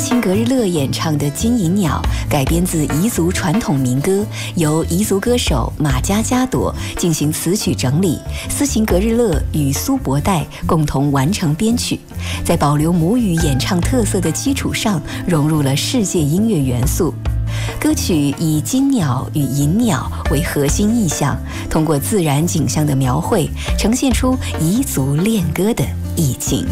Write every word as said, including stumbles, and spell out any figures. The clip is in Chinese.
琴格日乐演唱的《金银鸟》改编自彝族传统民歌，由彝族歌手马加加朵进行词曲整理，斯琴格日乐与苏博代共同完成编曲，在保留母语演唱特色的基础上，融入了世界音乐元素。歌曲以金鸟与银鸟为核心意象，通过自然景象的描绘，呈现出彝族恋歌的意境。